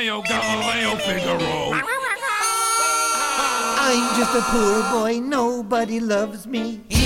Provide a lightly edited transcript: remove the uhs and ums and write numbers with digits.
Galileo Figaro. I'm just a poor boy, nobody loves me.